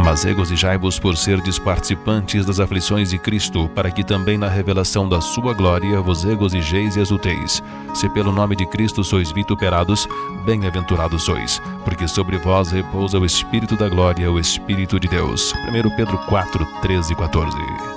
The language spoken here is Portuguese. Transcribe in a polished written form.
Mas regozijai-vos por serdes participantes das aflições de Cristo, para que também na revelação da sua glória vos regozijeis e exulteis. Se pelo nome de Cristo sois vituperados, bem-aventurados sois, porque sobre vós repousa o Espírito da glória, o Espírito de Deus. 1 Pedro 4, 13 e 14.